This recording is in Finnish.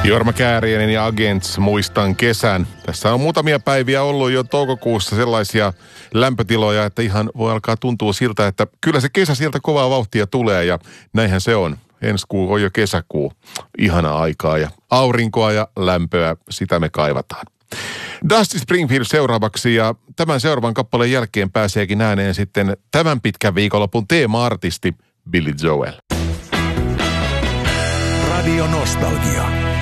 Jorma Kääriäinen ja Agents, muistan kesän. Tässä on muutamia päiviä ollut jo toukokuussa sellaisia lämpötiloja, että ihan voi alkaa tuntua siltä, että kyllä se kesä sieltä kovaa vauhtia tulee ja näinhän se on. Ensi kuu on jo kesäkuu. Ihana aikaa ja aurinkoa ja lämpöä, sitä me kaivataan. Dusty Springfield seuraavaksi ja tämän seuraavan kappaleen jälkeen pääseekin ääneen sitten tämän pitkän viikonlopun teema-artisti Billy Joel. Radio Nostalgia.